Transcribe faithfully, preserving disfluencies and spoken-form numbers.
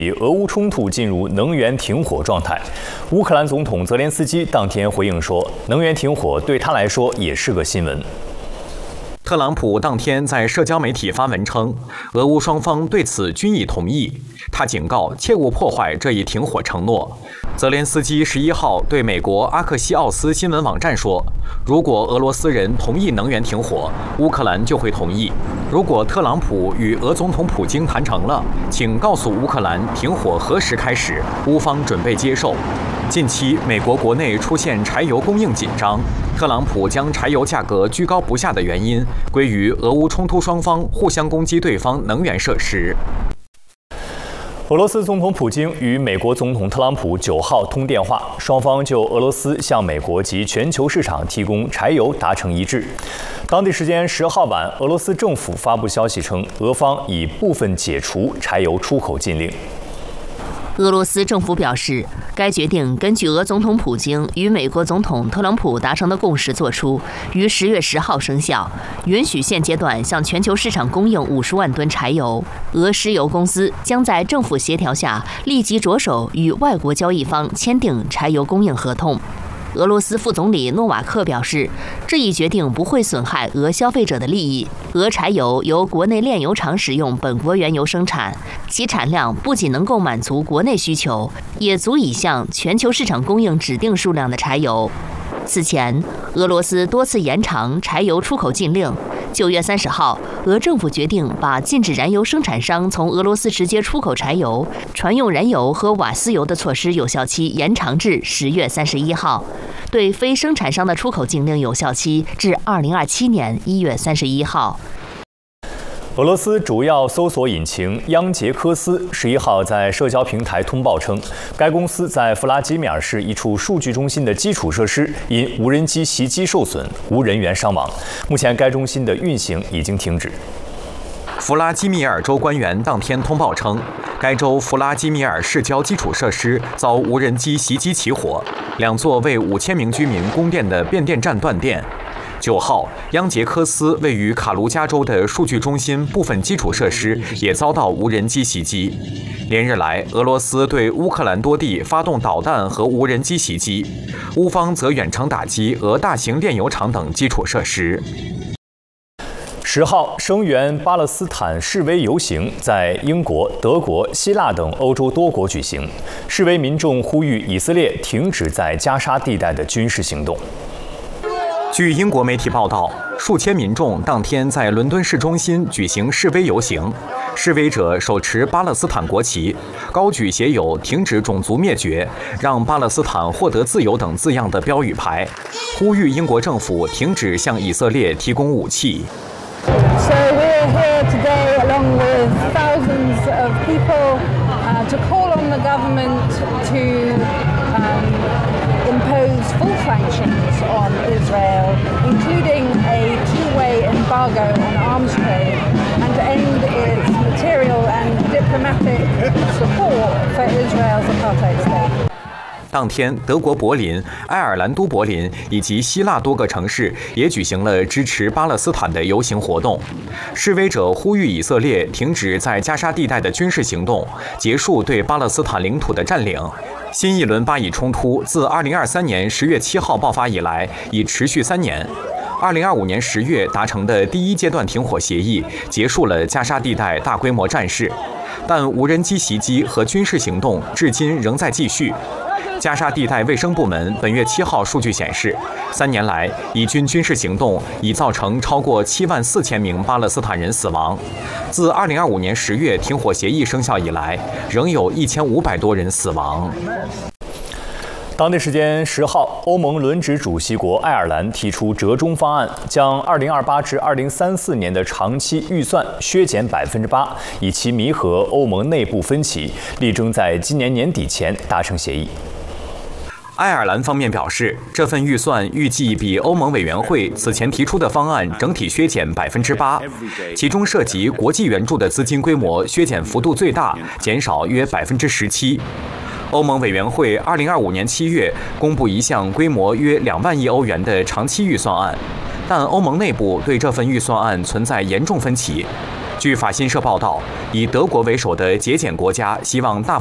俄乌冲突进入能源停火状态。乌克兰总统泽连斯基当天回应说，能源停火对他来说也是个新闻。 特朗普当天在社交媒体发文称，俄乌双方对此均已同意。他警告切勿破坏这一停火承诺。泽连斯基十一号对美国阿克西奥斯新闻网站说，如果俄罗斯人同意能源停火，乌克兰就会同意。如果特朗普与俄总统普京谈成了，请告诉乌克兰停火何时开始，乌方准备接受。 近期，美国国内出现柴油供应紧张，特朗普将柴油价格居高不下的原因归于俄乌冲突双方互相攻击对方能源设施。 俄罗斯总统普京与美国总统特朗普九号通电话，双方就俄罗斯向美国及全球市场提供柴油达成一致。当地时间十号晚，俄罗斯政府发布消息称，俄方已部分解除柴油出口禁令。 俄罗斯政府表示，该决定根据俄总统普京与美国总统特朗普达成的共识作出，于十月十号生效，允许现阶段向全球市场供应五十万吨柴油。俄石油公司将在政府协调下立即着手与外国交易方签订柴油供应合同。 俄罗斯副总理诺瓦克表示，这一决定不会损害俄消费者的利益。俄柴油由国内炼油厂使用本国原油生产，其产量不仅能够满足国内需求，也足以向全球市场供应指定数量的柴油。此前，俄罗斯多次延长柴油出口禁令。 九月三十号，俄政府决定把禁止燃油生产商从俄罗斯直接出口柴油、船用燃油和瓦斯油的措施有效期延长至十月三十一号，对非生产商的出口禁令有效期至二零二七年一月三十一号。 俄罗斯主要搜索引擎央杰科斯十一号在社交平台通报称，该公司在弗拉基米尔市一处数据中心的基础设施因无人机袭击受损，无人员伤亡。目前，该中心的运行已经停止。 弗拉基米尔州官员当天通报称，该州弗拉基米尔市郊基础设施遭无人机袭击起火，两座为五千名居民供电的变电站断电。 九号，央杰科斯位于卡卢加州的数据中心部分基础设施也遭到无人机袭击。连日来，俄罗斯对乌克兰多地发动导弹和无人机袭击，乌方则远程打击俄大型炼油厂等基础设施。 十号，声援巴勒斯坦示威游行在英国、德国、希腊等欧洲多国举行，示威民众呼吁以色列停止在加沙地带的军事行动。 据英国媒体报道，数千民众当天在伦敦市中心举行示威游行，示威者手持巴勒斯坦国旗，高举写有“停止种族灭绝，让巴勒斯坦获得自由”等字样的标语牌，呼吁英国政府停止向以色列提供武器。 So we're here today, along with thousands of people, uh, to call on the government to um, impose full sanctions on Israel, including a two-way embargo on arms trade, and to end its material and diplomatic support for Israel's apartheid state. 当天，德国柏林、爱尔兰都柏林以及希腊多个城市也举行了支持巴勒斯坦的游行活动。示威者呼吁以色列停止在加沙地带的军事行动，结束对巴勒斯坦领土的占领。新一轮巴以冲突自二零二三年十月七号爆发以来，已持续三年。二零二五年十月达成的第一阶段停火协议，结束了加沙地带大规模战事，但无人机袭击和军事行动至今仍在继续。 加沙地带卫生部门本月七号数据显示，三年来以军军事行动已造成超过七万四千名巴勒斯坦人死亡。自二零二五年十月停火协议生效以来，仍有一千五百多人死亡。 当地时间十号，欧盟轮值主席国爱尔兰提出折中方案，将二零二八至二零三四年的长期预算削减百分之八，以期弥合欧盟内部分歧，力争在今年年底前达成协议。 爱尔兰方面表示，这份预算预计比欧盟委员会此前提出的方案整体削减百分之八，其中涉及国际援助的资金规模削减幅度最大，减少约百分之十七。欧盟委员会二零二五年七月公布一项规模约两万亿欧元的长期预算案，但欧盟内部对这份预算案存在严重分歧。 据法新社报道，以德国为首的节俭国家希望大